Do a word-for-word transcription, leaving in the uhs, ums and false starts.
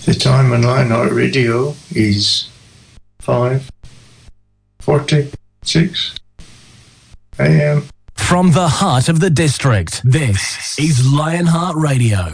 The time on Lionheart Radio is five forty-six a m. From the heart of the district, this is Lionheart Radio.